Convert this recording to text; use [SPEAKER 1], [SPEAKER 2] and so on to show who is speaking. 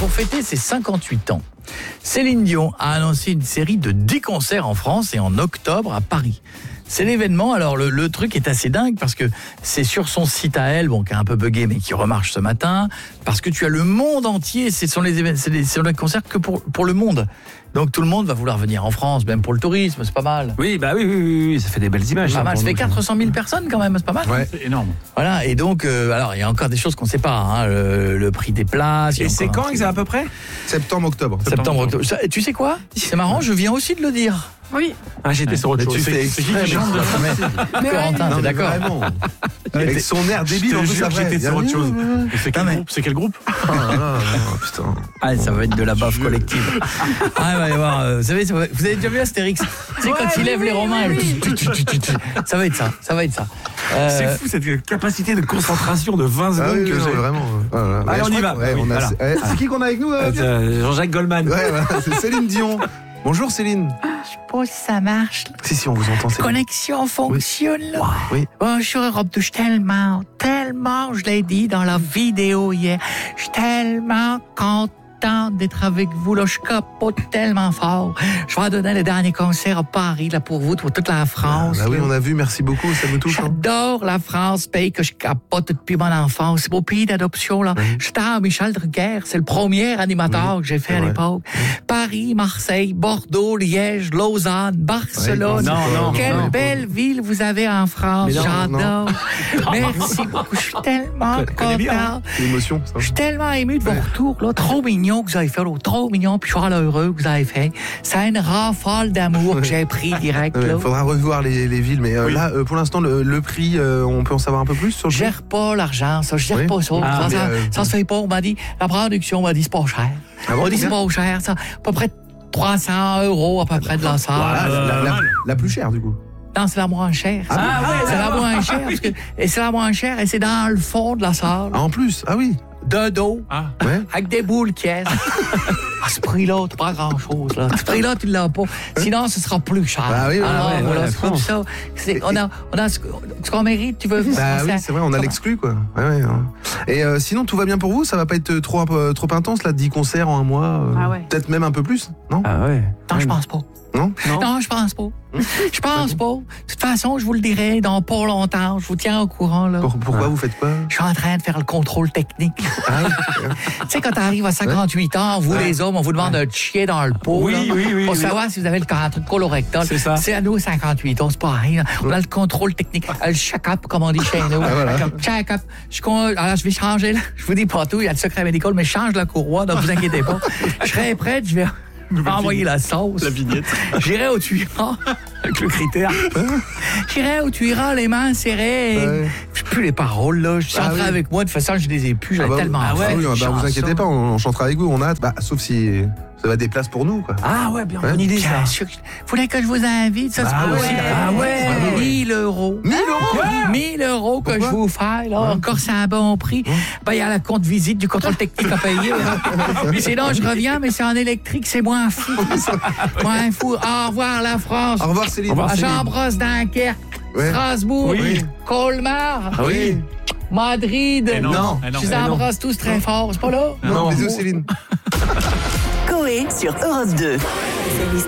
[SPEAKER 1] pour fêter ses 58 ans, Céline Dion a annoncé une série de 10 concerts en France et en octobre à Paris. C'est l'événement, alors le truc est assez dingue parce que c'est sur son site à elle, qui a un peu bugué mais qui remarche ce matin, parce que tu as le monde entier, ce sont les concerts que pour le monde. Donc tout le monde va vouloir venir en France, même pour le tourisme, c'est pas mal.
[SPEAKER 2] Oui, ça fait des belles images.
[SPEAKER 1] Pas mal, ça fait 400 000 personnes quand même, c'est pas mal.
[SPEAKER 3] Ouais.
[SPEAKER 2] C'est énorme.
[SPEAKER 1] Voilà, et donc, alors il y a encore des choses qu'on ne sait pas, le prix des places.
[SPEAKER 2] Et c'est quand à peu près?
[SPEAKER 3] Septembre, octobre.
[SPEAKER 1] Octobre. Ça, tu sais quoi? C'est marrant, je viens aussi de le dire.
[SPEAKER 4] Oui.
[SPEAKER 2] Ah, j'étais sur autre chose.
[SPEAKER 3] C'est qui chante de
[SPEAKER 1] Corentin, t'es d'accord?
[SPEAKER 3] Vraiment. Avec son air débile, en plus,
[SPEAKER 2] j'étais sur autre chose. C'est quel groupe?
[SPEAKER 3] Putain.
[SPEAKER 1] Ah, ça va être de la baffe collective. Ah, il va y avoir, vous avez déjà vu Astérix? C'est quand il lève les Romains. Ça va être ça.
[SPEAKER 2] C'est fou cette capacité de concentration de 20 secondes.
[SPEAKER 3] Ah oui,
[SPEAKER 2] que j'ai.
[SPEAKER 3] vraiment.
[SPEAKER 2] Allez, on y va.
[SPEAKER 3] C'est qui qu'on a avec nous
[SPEAKER 2] Jean-Jacques Goldman.
[SPEAKER 3] Ouais, voilà, c'est Céline Dion. Bonjour Céline.
[SPEAKER 1] Je sais pas si ça marche.
[SPEAKER 3] Si, on vous entend. Céline.
[SPEAKER 1] Connexion fonctionne là.
[SPEAKER 3] Oui.
[SPEAKER 1] Bonjour Europe 2, je suis tellement, je l'ai dit dans la vidéo hier, je suis tellement content d'être avec vous, là, je capote tellement fort. Je vais donner le dernier concert à Paris, là, pour vous, pour toute la France.
[SPEAKER 3] Ah oui, on a vu, merci beaucoup, ça nous touche.
[SPEAKER 1] J'adore la France, pays que je capote depuis mon enfance. C'est mon pays d'adoption, là. J'étais à Michel Drucker, c'est le premier animateur que j'ai fait à l'époque. Paris, Marseille, Bordeaux, Liège, Lausanne, Barcelone. Quelle belle ville vous avez en France, j'adore. Merci beaucoup, je suis tellement content.
[SPEAKER 3] L'émotion, ça.
[SPEAKER 1] Je suis tellement ému de vos retours, là. Trop mignon que vous avez fait, là. Trop mignon, puis je suis heureux que vous avez fait. C'est une rafale d'amour que j'ai pris direct, là.
[SPEAKER 3] Il faudra revoir les villes, mais là, pour l'instant, le prix, on peut en savoir un peu plus sur le
[SPEAKER 1] Je gère pas l'argent, ça. Je gère pas ça. Ça se fait pas. On m'a dit, la production m'a dit, c'est pas cher.
[SPEAKER 3] Ah bon,
[SPEAKER 1] on m'a dit, c'est pas cher, ça. À peu près 300 € à peu près de la salle.
[SPEAKER 3] La plus chère, du coup.
[SPEAKER 1] Non, c'est la moins chère. C'est la moins chère. Et c'est la moins chère et c'est dans le fond de la salle.
[SPEAKER 3] Ah, en plus? Ah oui.
[SPEAKER 1] De dos.
[SPEAKER 3] Ouais.
[SPEAKER 1] Avec des boules qui est. À ce prix-là, tu pas grand-chose, là. À ce prix-là, tu l'as pas. Sinon, ce sera plus cher.
[SPEAKER 3] Ah oui,
[SPEAKER 1] voilà, c'est comme ça. On a ce qu'on mérite, tu veux.
[SPEAKER 3] Bah oui, c'est vrai, on a l'exclu, quoi. Ouais. Et sinon, tout va bien pour vous? Ça va pas être trop intense, là, 10 concerts en un mois? Peut-être même un peu plus, non?
[SPEAKER 2] Ah ouais.
[SPEAKER 1] Non, je pense pas.
[SPEAKER 3] Non,
[SPEAKER 1] je pense pas. Je pense pas. De toute façon, je vous le dirai dans pas longtemps. Je vous tiens au courant, là.
[SPEAKER 3] Pourquoi vous faites quoi?
[SPEAKER 1] Je suis en train de faire le contrôle technique. Tu sais, quand t'arrives à 58 ans, vous, les hommes, on vous demande de chier dans le pot.
[SPEAKER 2] Oui.
[SPEAKER 1] Pour savoir si vous avez le colorectal.
[SPEAKER 2] C'est ça.
[SPEAKER 1] C'est à nous, 58 ans, c'est pareil. On a le contrôle technique. Le check-up, comme on dit chez nous. Check-up. Alors, je vais changer, là. Je vous dis pas tout, il y a le secret médical, mais je change la courroie, donc vous inquiétez pas. Je serai prête, je vais envoyer la sauce.
[SPEAKER 2] La vignette.
[SPEAKER 1] J'irai où tu iras.
[SPEAKER 2] Avec le critère.
[SPEAKER 1] J'irai où tu iras, les mains serrées. Je plus les paroles, là. Je chanterai avec moi. De toute façon, je les ai plus. J'avais tellement
[SPEAKER 3] vous inquiétez pas, on chantera avec vous. On a hâte. Sauf si ça va des places pour nous, quoi.
[SPEAKER 2] Ah ouais, bien, bonne idée, ça.
[SPEAKER 1] Bien sûr. Vous voulez que je vous invite? Ça, c'est possible. 1 000 €.
[SPEAKER 3] 1 000 €?
[SPEAKER 1] 1 000 € que je vous fais, là. Encore, c'est un bon prix. Il y a la compte visite du contrôle technique à payer. Sinon, je reviens, mais c'est en électrique, c'est moins fou. Moins fou. Au revoir, la France.
[SPEAKER 3] Au revoir, Céline.
[SPEAKER 1] J'embrasse Dunkerque, Strasbourg, Colmar, Madrid. Je les embrasse tous très fort. C'est pas là?
[SPEAKER 3] Non, bisous, Céline.
[SPEAKER 5] Coé sur Europe 2.